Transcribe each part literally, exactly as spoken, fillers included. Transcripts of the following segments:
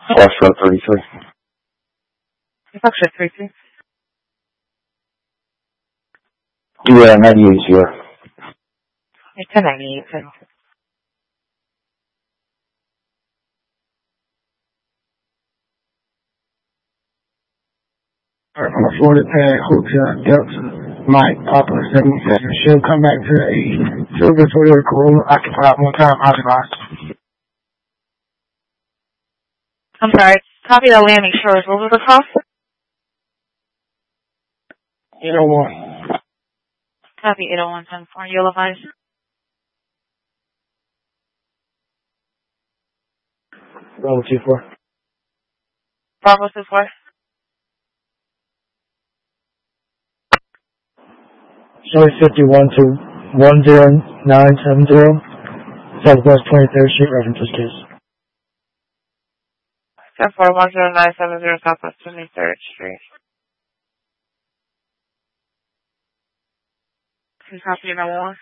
Foxtrot thirty-three. Foxtrot thirty-three. Yeah, ninety-eight here. It's a ninety-eight, sir. Alright, Florida Pad, Hotel Delta, Mike, Papa, seven seven. She'll come back to a silver Toyota Corolla occupied one time, occupied. I'm sorry. Copy the landing shores. What was the cost? eight oh one. Copy eight oh one ten four. Yellow five. Bravo two four. Bravo two four. Shorty fifty-one to one zero nine seven zero. Southwest twenty-third Street, references case. ten four one zero nine seven zero Southwest twenty-third Street. Can you copy number one?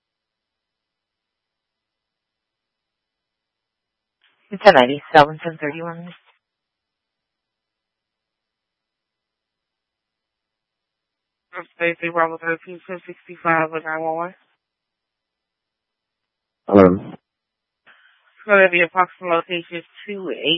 It's a ninety-seven ten thirty-one. Stacy Bravo thirteen ten sixty-five with nine one one. Hello. It's going to be approximate location two eight.